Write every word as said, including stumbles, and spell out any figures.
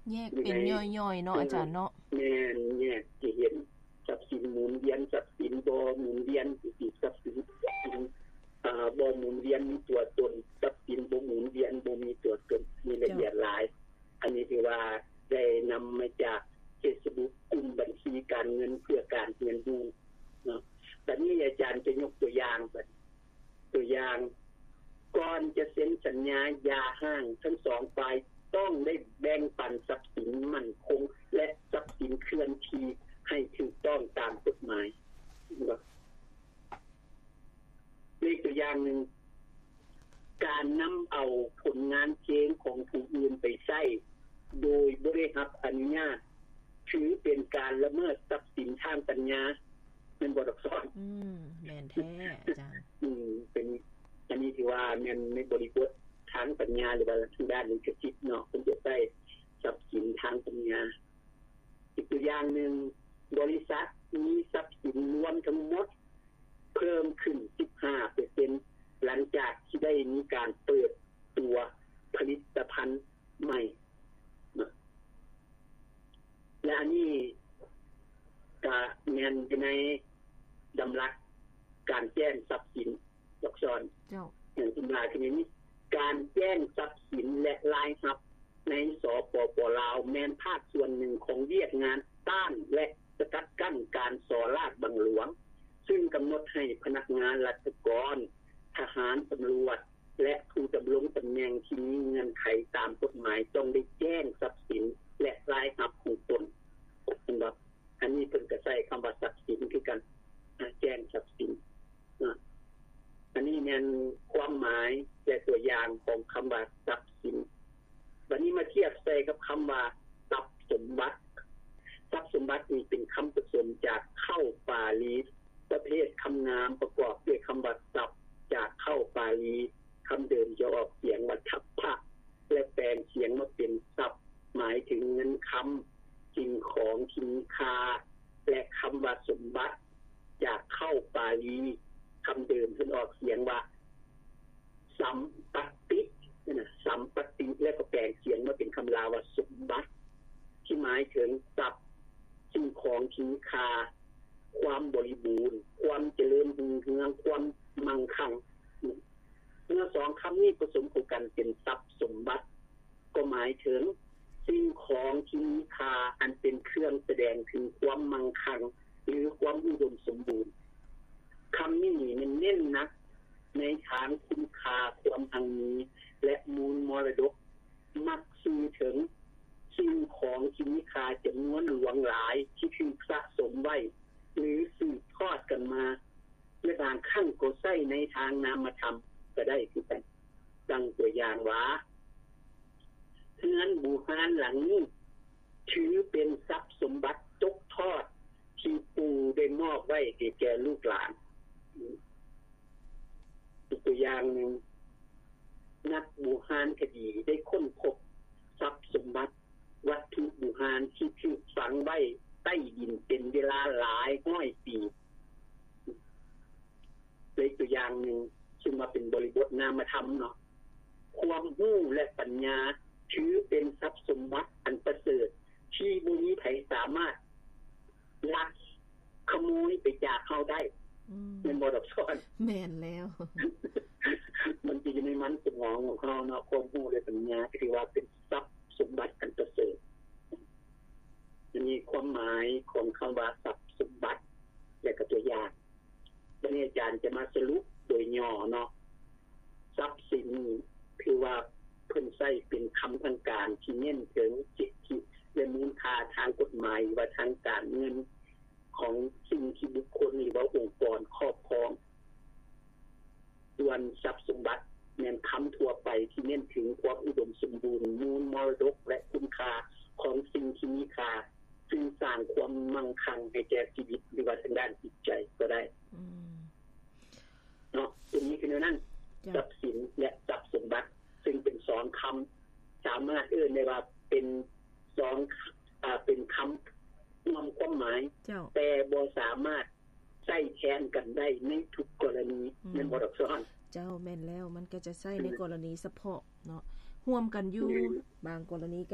แยกเป็นย่อยๆเนาะอาจารย์เนาะแม่นแยกสิเห็นทรัพย์สินหมุนเวียนทรัพย์สินบ่หมุนเวียนสิทรัพย์สินอ่าบ่หมุนเวียนมีตัวตนทรัพย์สินบ่หมุนเวียนบ่มีตัวตนมีละเอียดหลายอันนี้ถือว่าได้นํามาจาก Facebook กลุ่มบัญชีการเงินเพื่อการเรียนรู้เนาะบัดนี้อาจารย์จะยกตัวอย่างบัดตัวอย่างก่อนจะเซ็นสัญญายาห้างทั้งสองฝ่ายต้องได้แบ่งปันทรัพย์สินมั่นคงและทรัพย์สินเคลื่อนที่ให้ถูกต้องตามกฎหมายเลขตัวอย่างหนึ่งการนําเอาผลงานเพลงของผู้อื่นไปใช้โดยบ่ได้รับอนุญาตถือเป็นการละเมิดทรัพย์สินทางปัญญาเป็นบทอักษรอืมแม่นแท้อาจารย์อืมเป็นอันนี้ที่ว่าแม่นในบริบททางปัญญาหรือว่าทางด้านลิขสิทธิ์เนาะเพิ่นจะใช้ทรัพย์สินทางปัญญาอีกตัวอย่างนึงบริษัทมีทรัพย์สินรวมทั้งหมดเพิ่มขึ้น สิบห้าเปอร์เซ็นต์ หลังจากที่ได้มีการเปิดตัวผลิตภัณฑ์ใหม่และอันนี้ก็แม่นอยู่ในดำรักการแจ้งทรัพย์สินอักษรเจ้าอย่างที่ว่าคือนี้การแจ้งทรัพย์สินและรายรับในสปป.ลาวแม่นภาคส่วนหนึ่งของเวียกงานต้านและสกัดกั้นการส่อราษฎร์บังหลวงซึ่งกำหนดให้พนักงานราชการทหารตำรวจและผู้ดำรงตำแหน่งที่มีเงื่อนไขตามกฎหมายต้องได้แจ้งทรัพย์สินและรายรับของตนนะครับอันนี้เพิ่นก็ใช้คําว่าทรัพย์สินคือกันแจ้งทรัพย์สินอันนี้แม่นความหมายและตัวอย่างของคําว่าทรัพย์สินวันนี้มาเทียบใส่กับคําว่าทรัพย์สมบัติทรัพย์สมบัตินี้เป็นคําผสมจากเข้าปาลีประเภทคํานามประกอบด้วยคําว่าทรัพย์จากเข้าปาลีคําเดิมจะออกเสียงว่าทัพพะและแปลงเสียงมาเป็นทรัพย์หมายถึงเงินคําสิ่งของที่มีค่าและคําว่าสมบัติจากเข้าปาลีคําเดิมเพิ่นออกเสียงว่าสัมปตินะสัมปติแล้วก็แปลงเสียงมาเป็นคําลาวว่าสมบัติที่หมายถึงทรัพย์สิ่งของที่มีค่าความบริบูรณ์ความเจริญรุ่งเรืองความมั่งคั่งเมื่อสองคํานี้ผสมกันเป็นทรัพย์สมบัติก็หมายถึงสิ่งของที่มีค่าอันเป็นเครื่องแสดงถึงความมั่งคั่งหรือความอุดมสมบูรณ์คํานี้มันเน้นนะในทางคุณค่าความอังมีและมูลมรดกมักสื่อถึงสิ่งของที่มีค่าจำนวนหลวงหลายที่ถูกสะสมไว้หรือสืบทอดกันมาและบางครั้งก็ใช้ในทางนามธรรมก็ได้คือกันดังตัวอย่างว่าเรือนบูหานหลังนี้ถือเป็นทรัพย์สมบัติตกทอดที่ปู่ได้มอบไว้ให้แก่ลูกหลานอีกตัวอย่างนึงนักบูหานคดีได้ค้นพบทรัพย์สมบัติวัตถุบูหานที่ถูกฝังไว้ใต้ดินเป็นเวลาหลายร้อยปีเป็นตัวอย่างนึงซึ่งมาเป็นบริบทนามธรรมเนาะความรู้และปัญญาถือเป็นทรัพย์สมบัติอันประเสริฐที่บ่มีไผสามารถลักขโมยไปจากเฮาได้เป็นบ่ดอกซ้อนแม่นแล้วมันสิอยู่ในมันสมองของเฮาเนาะความรู้และปัญญาที่ว่าเป็นทรัพย์สมบัติอันประเสริฐมีความหมายของคําว่าทรัพย์สมบัติและก็ตัวอย่างวันนี้อาจารย์จะมาสรุปโดยย่อเนาะทรัพย์สินคือว่าเพิ่นใช้เป็นคําทางการที่เน้นถึงสิทธิและมูลค่าทางกฎหมายว่าทางการเงินของสิ่งที่บุคคลหรือว่าองค์กรครอบครองส่วนทรัพย์สมบัติแม่นคําทั่วไปที่เน้นถึงความอุดมสมบูรณ์มูลมรดกและคุณค่าของสิ่งที่มีค่าซึ่งสร้างความมั่งคั่งให้แก่ชีวิตหรือว่าทางด้านจิตใจก็ได้อืมเนาะตรงนี้คือนั้นทรัพย์สินและทรัพย์สมบัติซึ่งเป็นสองคําสามารถเอิ้นได้ว่าเป็นสองอ่าเป็นคํารวมความหมายแต่บ่สามารถใช้แทนกันได้ในทุกกรณีแม่นบ่ดอกซ้อนเจ้าแม่นแล้วมันก็จะใช้ในกรณีเฉพาะเนาะร่วมกันอยู่บางกรณี